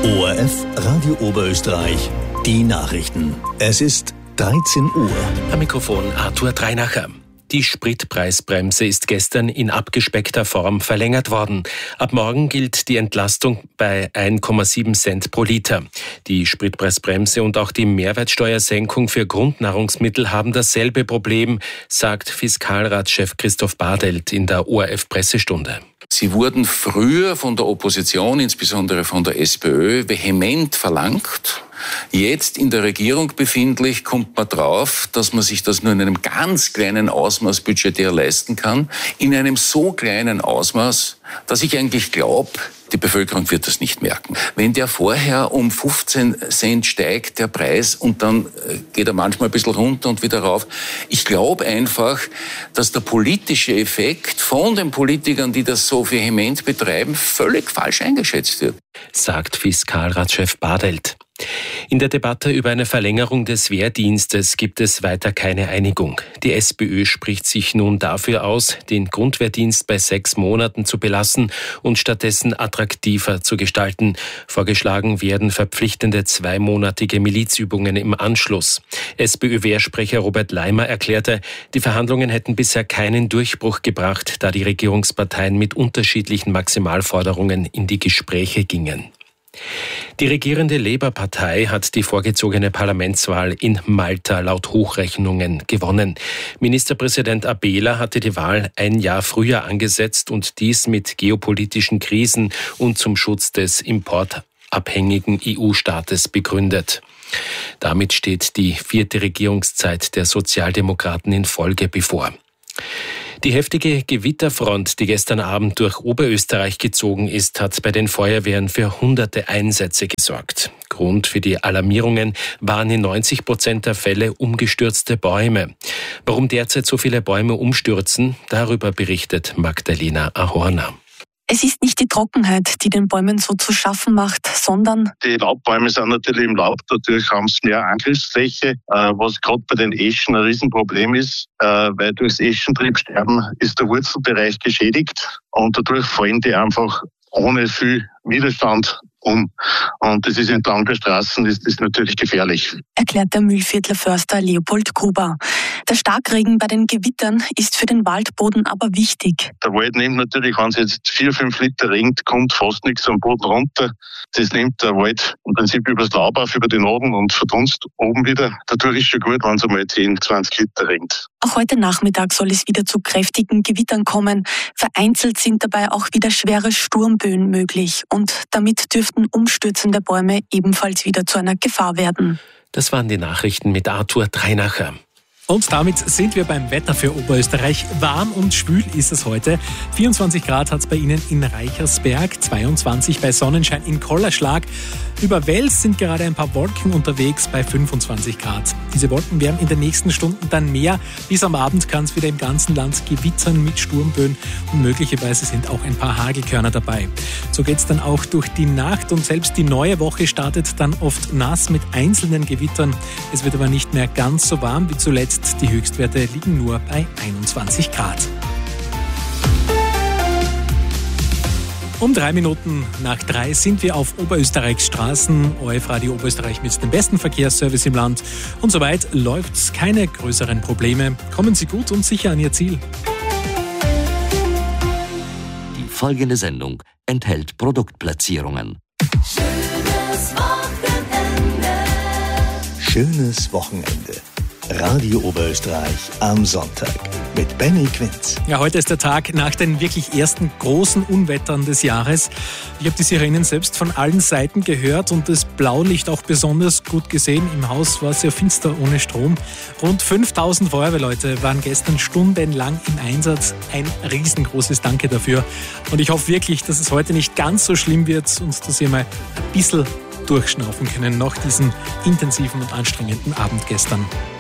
ORF Radio Oberösterreich, die Nachrichten. Es ist 13 Uhr. Am Mikrofon Arthur Dreinacher. Die Spritpreisbremse ist gestern in abgespeckter Form verlängert worden. Ab morgen gilt die Entlastung bei 1,7 Cent pro Liter. Die Spritpreisbremse und auch die Mehrwertsteuersenkung für Grundnahrungsmittel haben dasselbe Problem, sagt Fiskalratschef Christoph Badelt in der ORF-Pressestunde. Sie wurden früher von der Opposition, insbesondere von der SPÖ, vehement verlangt. Jetzt in der Regierung befindlich kommt man drauf, dass man sich das nur in einem ganz kleinen Ausmaß budgetär leisten kann. In einem so kleinen Ausmaß, dass ich eigentlich glaube, die Bevölkerung wird das nicht merken. Wenn der vorher um 15 Cent steigt, der Preis, und dann geht er manchmal ein bisschen runter und wieder rauf. Ich glaube einfach, dass der politische Effekt von den Politikern, die das so vehement betreiben, völlig falsch eingeschätzt wird, sagt Fiskalratschef Badelt. In der Debatte über eine Verlängerung des Wehrdienstes gibt es weiter keine Einigung. Die SPÖ spricht sich nun dafür aus, den Grundwehrdienst bei 6 Monaten zu belassen und stattdessen attraktiver zu gestalten. Vorgeschlagen werden verpflichtende 2-monatige Milizübungen im Anschluss. SPÖ-Wehrsprecher Robert Leimer erklärte, die Verhandlungen hätten bisher keinen Durchbruch gebracht, da die Regierungsparteien mit unterschiedlichen Maximalforderungen in die Gespräche gingen. Die regierende Labour-Partei hat die vorgezogene Parlamentswahl in Malta laut Hochrechnungen gewonnen. Ministerpräsident Abela hatte die Wahl ein Jahr früher angesetzt und dies mit geopolitischen Krisen und zum Schutz des importabhängigen EU-Staates begründet. Damit steht die 4. Regierungszeit der Sozialdemokraten in Folge bevor. Die heftige Gewitterfront, die gestern Abend durch Oberösterreich gezogen ist, hat bei den Feuerwehren für hunderte Einsätze gesorgt. Grund für die Alarmierungen waren in 90% der Fälle umgestürzte Bäume. Warum derzeit so viele Bäume umstürzen, darüber berichtet Magdalena Ahorner. Es ist nicht die Trockenheit, die den Bäumen so zu schaffen macht, sondern die Laubbäume sind natürlich im Laub, dadurch haben sie mehr Angriffsfläche, was gerade bei den Eschen ein Riesenproblem ist, weil durchs Eschentriebsterben ist der Wurzelbereich geschädigt und dadurch fallen die einfach ohne viel Widerstand um. Und das ist entlang der Straßen, ist das natürlich gefährlich, erklärt der Mühlviertler Förster Leopold Gruber. Der Starkregen bei den Gewittern ist für den Waldboden aber wichtig. Der Wald nimmt natürlich, wenn es jetzt 4-5 Liter regnet, kommt fast nichts am Boden runter. Das nimmt der Wald im Prinzip übers Laub auf, über den Boden und verdunst oben wieder. Dadurch ist schon gut, wenn es einmal 10-20 Liter regnet. Auch heute Nachmittag soll es wieder zu kräftigen Gewittern kommen. Vereinzelt sind dabei auch wieder schwere Sturmböen möglich. Und damit dürften umstürzende Bäume ebenfalls wieder zu einer Gefahr werden. Das waren die Nachrichten mit Arthur Dreinacher. Und damit sind wir beim Wetter für Oberösterreich. Warm und schwül ist es heute. 24 Grad hat es bei Ihnen in Reichersberg, 22 bei Sonnenschein in Kollerschlag. Über Wels sind gerade ein paar Wolken unterwegs bei 25 Grad. Diese Wolken werden in den nächsten Stunden dann mehr. Bis am Abend kann es wieder im ganzen Land gewittern mit Sturmböen und möglicherweise sind auch ein paar Hagelkörner dabei. So geht es dann auch durch die Nacht und selbst die neue Woche startet dann oft nass mit einzelnen Gewittern. Es wird aber nicht mehr ganz so warm wie zuletzt. Die Höchstwerte liegen nur bei 21 Grad. Um 3 Minuten nach 3 sind wir auf Oberösterreichs Straßen. ORF Radio Oberösterreich mit dem besten Verkehrsservice im Land. Und soweit läuft's, keine größeren Probleme. Kommen Sie gut und sicher an Ihr Ziel. Die folgende Sendung enthält Produktplatzierungen. Schönes Wochenende. Radio Oberösterreich am Sonntag mit Benny Quinz. Ja, heute ist der Tag nach den wirklich ersten großen Unwettern des Jahres. Ich habe die Sirenen selbst von allen Seiten gehört und das Blaulicht auch besonders gut gesehen. Im Haus war es sehr finster ohne Strom. Rund 5000 Feuerwehrleute waren gestern stundenlang im Einsatz. Ein riesengroßes Danke dafür. Und ich hoffe wirklich, dass es heute nicht ganz so schlimm wird und dass ihr mal ein bisschen durchschnaufen können nach diesem intensiven und anstrengenden Abend gestern.